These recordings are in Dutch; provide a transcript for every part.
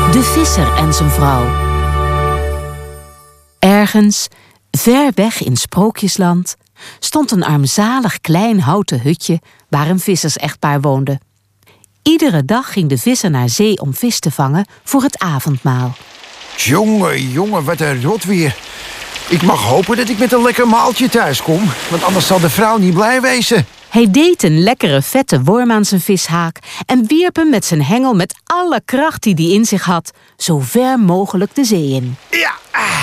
De visser en zijn vrouw. Ergens, ver weg in Sprookjesland, stond een armzalig klein houten hutje waar een vissersechtpaar woonde. Iedere dag ging de visser naar zee om vis te vangen voor het avondmaal. Jongen, wat een rot weer. Ik mag hopen dat ik met een lekker maaltje thuis kom, want anders zal de vrouw niet blij wezen. Hij deed een lekkere vette worm aan zijn vishaak en wierp hem met zijn hengel met alle kracht die hij in zich had, zo ver mogelijk de zee in. Ja,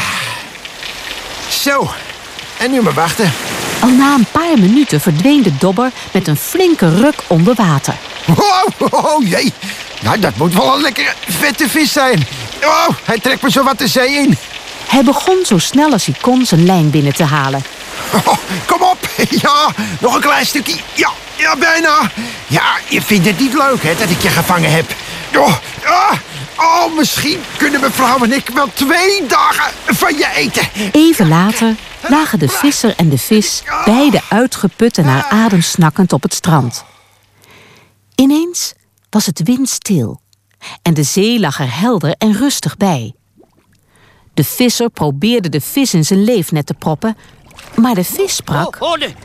zo. En nu maar wachten. Al na een paar minuten verdween de dobber met een flinke ruk onder water. Oh jee. Nou, dat moet wel een lekkere vette vis zijn. Oh, hij trekt me zo wat de zee in. Hij begon zo snel als hij kon zijn lijn binnen te halen. Oh, kom op. Ja, nog een klein stukje. Ja, bijna. Ja, je vindt het niet leuk, hè, dat ik je gevangen heb. Misschien kunnen mevrouw en ik wel 2 dagen van je eten. Even later lagen de visser en de vis, beide uitgeput en naar adem snakkend op het strand. Ineens was het windstil en de zee lag er helder en rustig bij. De visser probeerde de vis in zijn leefnet te proppen, maar de vis sprak...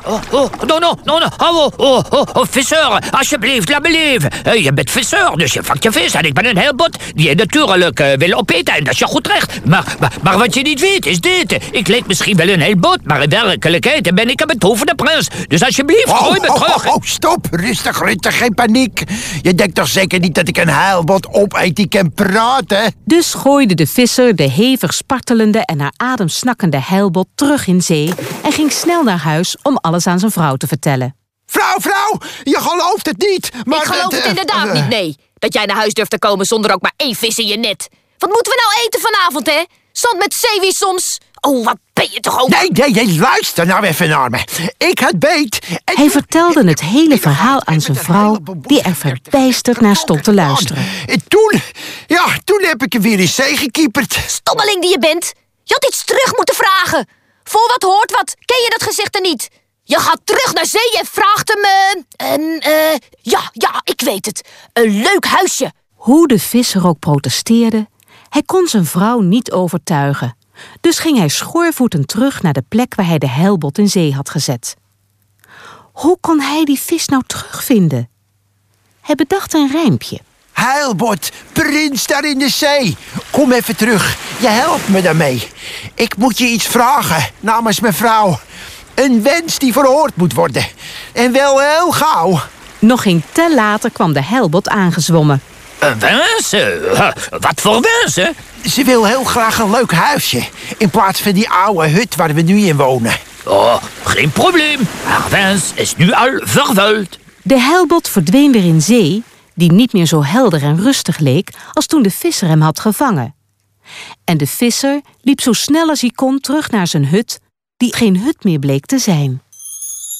Visser, alsjeblieft, laat me leven. Je bent visser, dus je vangt je vis en ik ben een heelbot die je natuurlijk wil opeten. En dat is je goed recht. Maar wat je niet weet is dit. Ik leek misschien wel een heelbot, maar in werkelijkheid ben ik een betoverde prins. Dus alsjeblieft, gooi me terug. Stop, rustig, geen paniek. Je denkt toch zeker niet dat ik een heilbot opeet die kan praten? Dus gooide de visser de hevig spartelende en naar adem snakkende heilbot terug in zee en ging snel naar huis om alles aan zijn vrouw te vertellen. Vrouw, je gelooft het niet. Maar ik geloof het inderdaad niet, nee. Dat jij naar huis durft te komen zonder ook maar 1 vis in je net. Wat moeten we nou eten vanavond, hè? Zand met zeewier soms? Oh, wat ben je toch ook... Nee, luister nou even naar me. Ik had beet... Hij vertelde het hele verhaal aan zijn vrouw, die er verbijsterd naar stond te luisteren. En toen heb ik er weer in zee gekieperd. Stommeling die je bent. Je had iets terug moeten vragen. Voor wat hoort wat. Ken je dat gezicht er niet? Je gaat terug naar zee en vraagt hem... Ja, ik weet het. Een leuk huisje. Hoe de visser ook protesteerde, hij kon zijn vrouw niet overtuigen. Dus ging hij schoorvoetend terug naar de plek waar hij de heilbot in zee had gezet. Hoe kon hij die vis nou terugvinden? Hij bedacht een rijmpje. Heilbot, prins daar in de zee. Kom even terug, je helpt me daarmee. Ik moet je iets vragen namens mijn vrouw. Een wens die verhoord moet worden. En wel heel gauw. Nog geen tel later kwam de heilbot aangezwommen. Een wens? Wat voor wens, hè? Ze wil heel graag een leuk huisje. In plaats van die oude hut waar we nu in wonen. Oh, geen probleem. Haar wens is nu al vervuld. De heilbot verdween weer in zee, die niet meer zo helder en rustig leek als toen de visser hem had gevangen. En de visser liep zo snel als hij kon terug naar zijn hut, die geen hut meer bleek te zijn.